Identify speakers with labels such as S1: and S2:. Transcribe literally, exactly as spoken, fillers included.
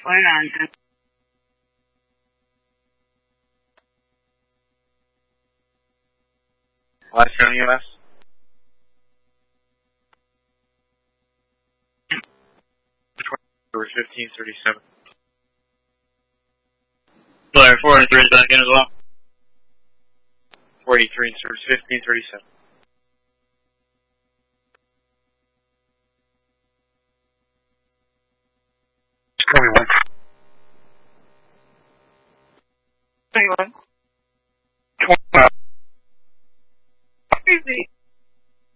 S1: on.
S2: Last time U S? Over fifteen thirty-seven.
S3: Blair, four eighty-three is back in as well.
S2: forty-three, service fifteen thirty-seven.
S4: Twenty-one.
S1: Twenty-one.